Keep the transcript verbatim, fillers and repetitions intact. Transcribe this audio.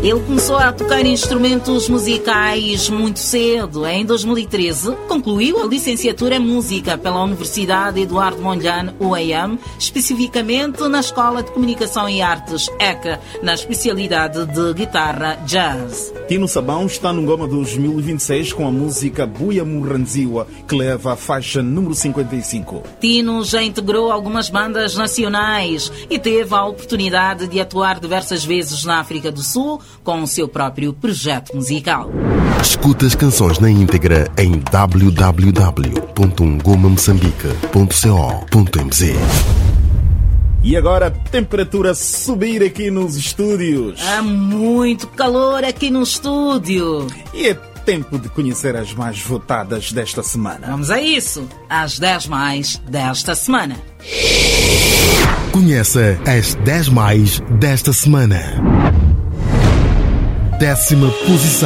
Ele começou a tocar instrumentos musicais muito cedo. Em dois mil e treze, concluiu a licenciatura em música pela Universidade Eduardo Mondlane, U A M, especificamente na Escola de Comunicação e Artes, E C A, na especialidade de guitarra jazz. Tino Sabão está no Ngoma dois mil e vinte e seis com a música Buia Murranziwa, que leva a faixa número cinquenta e cinco. Tino já integrou algumas bandas nacionais e teve a oportunidade de atuar diversas vezes na África do Sul com o seu próprio projeto musical. Escuta as canções na íntegra em w w w ponto ngoma moçambique ponto co ponto m z. E agora, temperatura subir aqui nos estúdios. Há muito calor aqui no estúdio. E é tempo de conhecer as mais votadas desta semana. Vamos a isso, as dez mais desta semana. Conheça as dez mais desta semana. Décima posição.